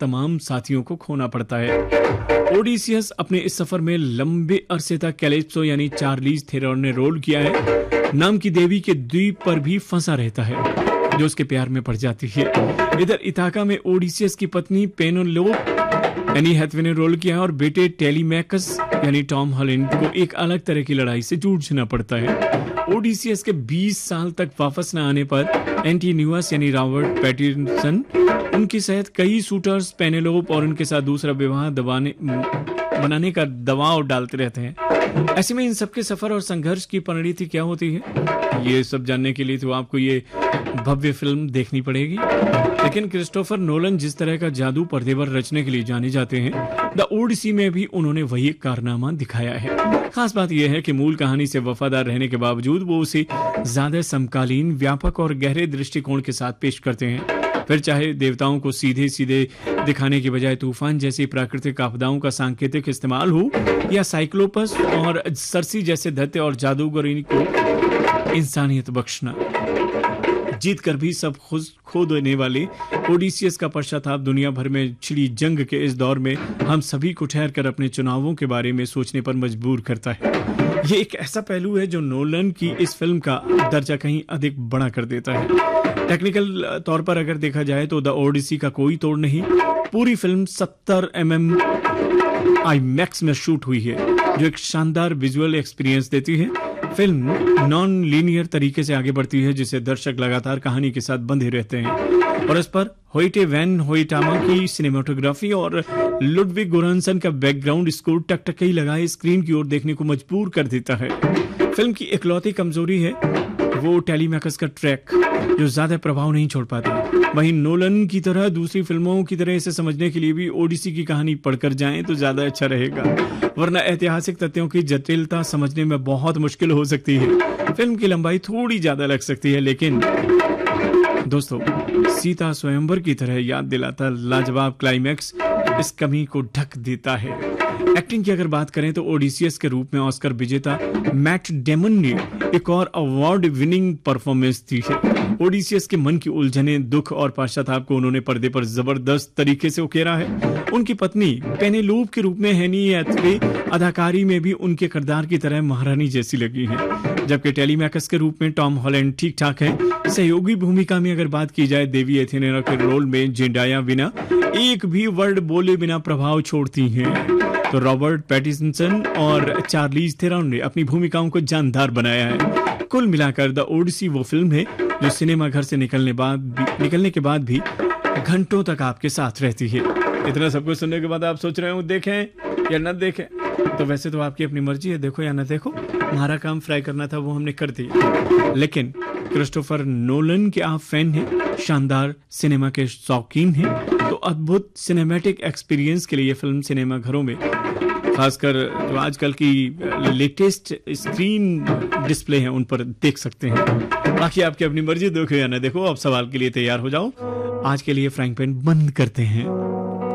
तमाम साथियों को खोना पड़ता है। ओडिसियस अपने इस सफर में लंबे अरसे तक कैलिप्सो यानी चार्लीज थेरन ने रोल किया है नाम की देवी के द्वीप पर भी फंसा रहता है जो उसके प्यार में पड़ जाती है। इधर इथाका में ओडिसियस की पत्नी पेनेलोप एनी हैथवे ने रोल किया है और बेटे टेलीमैकस यानी टॉम हॉलैंड को एक अलग तरह की लड़ाई से जूझना पड़ता है। ओडिसियस के 20 साल तक वापस न आने पर एंटीन्यूअस यानी रॉबर्ट पैटिंसन उनकी सहित कई शूटर्स पेनेलोप और उनके साथ दूसरा विवाह बनाने का दबाव डालते रहते हैं। ऐसे में इन सबके सफर और संघर्ष की परिणति क्या होती है ये सब जानने के लिए तो आपको ये भव्य फिल्म देखनी पड़ेगी। लेकिन क्रिस्टोफर नोलन जिस तरह का जादू पर्दे पर रचने के लिए जाने जाते हैं द ओडिसी में भी उन्होंने वही कारनामा दिखाया है। खास बात यह है कि मूल कहानी से वफादार रहने के बावजूद वो उसे ज्यादा समकालीन, व्यापक और गहरे दृष्टिकोण के साथ पेश करते हैं। फिर चाहे देवताओं को सीधे सीधे दिखाने की बजाय तूफान जैसी प्राकृतिक आपदाओं का सांकेतिक इस्तेमाल हो या साइक्लोपस और सर्सी जैसे दैत्य और जादूगरों को इंसानियत बख्शना, जीत कर भी सब खो देने वाले ओडिसियस का पश्चाताप दुनिया भर में छिड़ी जंग के इस दौर में हम सभी को ठहर कर अपने चुनावों के बारे में सोचने पर मजबूर करता है। ये एक ऐसा पहलू है जो नोलन की इस फिल्म का दर्जा कहीं अधिक बड़ा कर देता है। टेक्निकल तौर पर अगर देखा जाए तो द ओडिसी का कोई तोड़ नहीं। पूरी फिल्म 70 mm IMAX में शूट हुई है जो एक शानदार विजुअल एक्सपीरियंस देती है। फिल्म नॉन लीनियर तरीके से आगे बढ़ती है जिससे दर्शक लगातार कहानी के साथ बंधे रहते हैं और इस पर होइटे वैन होइटामा की सिनेमाटोग्राफी और लुडविग गोरांसन का बैकग्राउंड स्कोर टकटकी लगाए स्क्रीन की ओर देखने को मजबूर कर देता है। फिल्म की इकलौती कमजोरी है वो टेलीमैकस का ट्रैक जो ज्यादा प्रभाव नहीं छोड़ पाता। वहीं नोलन की तरह दूसरी फिल्मों की तरह इसे समझने के लिए भी ओडिसी की कहानी पढ़कर जाएं तो ज्यादा अच्छा रहेगा, वरना ऐतिहासिक तथ्यों की जटिलता समझने में बहुत मुश्किल हो सकती है। फिल्म की लंबाई थोड़ी ज्यादा लग सकती है लेकिन दोस्तों सीता स्वयंवर की तरह याद दिलाता लाजवाब क्लाइमैक्स इस कमी को ढक देता है। एक्टिंग की अगर बात करें तो ओडिसियस के रूप में ऑस्कर विजेता मैट डेमन ने एक और अवार्ड विनिंग परफॉर्मेंस दी है। ओडिसियस के मन की उलझने, दुख और पश्चाताप को उन्होंने पर्दे पर जबरदस्त तरीके से उकेरा है। उनकी पत्नी पेनेलोप के रूप में एनी हैथवे अदाकारी में भी उनके किरदार की तरह महारानी जैसी लगी है, जबकि टेलीमैकस के रूप में टॉम हॉलैंड ठीक ठाक है। सहयोगी भूमिका में अगर बात की जाए देवी एथेना के रोल में जेंडाया बिना एक भी वर्ड बोले बिना प्रभाव छोड़ती हैं तो रॉबर्ट पैटिंसन और चार्लीज थेरन ने अपनी भूमिकाओं को जानदार बनाया है। कुल मिलाकर द ओडिसी वो फिल्म है जो सिनेमा घर से निकलने के बाद भी घंटों तक आपके साथ रहती है। इतना सब कुछ सुनने के बाद आप सोच रहे हो देखें या न देखें, तो वैसे तो आपकी अपनी मर्जी है, देखो या ना देखो। हमारा काम फ्राई करना था वो हमने कर दिया। लेकिन क्रिस्टोफर नोलन के आप फैन हैं, शानदार सिनेमा के शौकीन हैं, तो अद्भुत सिनेमैटिक एक्सपीरियंस के लिए ये फिल्म सिनेमा घरों में, खासकर जो आजकल की लेटेस्ट स्क्रीन डिस्प्ले हैं उन पर देख सकते हैं। बाकी आपकी अपनी मर्जी, देखो या ना देखो। अब सवाल के लिए तैयार हो जाओ। आज के लिए फ्राइंग पैन बंद करते हैं।